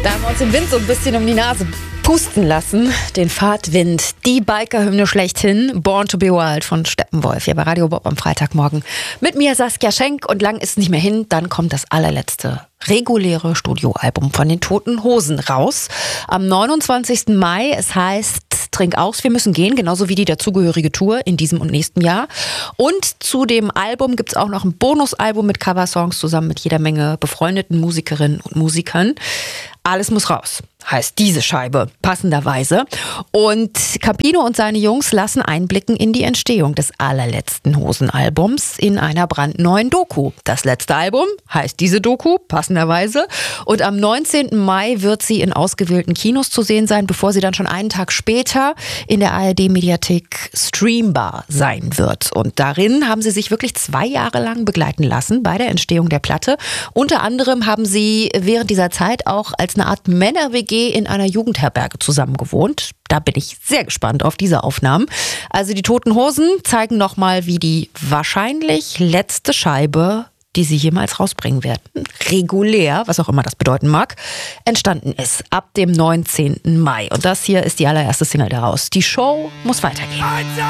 Da haben wir uns den Wind so ein bisschen um die Nase pusten lassen. Den Fahrtwind, die Biker-Hymne schlechthin. Born to be Wild von Steppenwolf. Hier bei Radio Bob am Freitagmorgen. Mit mir Saskia Schenk und lang ist es nicht mehr hin. Dann kommt das allerletzte reguläre Studioalbum von den Toten Hosen raus. Am 29. Mai. Es heißt Trink aus, wir müssen gehen. Genauso wie die dazugehörige Tour in diesem und nächsten Jahr. Und zu dem Album gibt es auch noch ein Bonusalbum mit Coversongs zusammen mit jeder Menge befreundeten Musikerinnen und Musikern. Alles muss raus, heißt diese Scheibe, passenderweise. Und Campino und seine Jungs lassen einblicken in die Entstehung des allerletzten Hosenalbums in einer brandneuen Doku. Das letzte Album heißt diese Doku, passenderweise. Und am 19. Mai wird sie in ausgewählten Kinos zu sehen sein, bevor sie dann schon einen Tag später in der ARD-Mediathek streambar sein wird. Und darin haben sie sich wirklich 2 Jahre lang begleiten lassen bei der Entstehung der Platte. Unter anderem haben sie während dieser Zeit auch als eine Art Männer-WG in einer Jugendherberge zusammen gewohnt. Da bin ich sehr gespannt auf diese Aufnahmen. Also die Toten Hosen zeigen nochmal, wie die wahrscheinlich letzte Scheibe, die sie jemals rausbringen werden, regulär, was auch immer das bedeuten mag, entstanden ist ab dem 19. Mai. Und das hier ist die allererste Single daraus. Die Show muss weitergehen.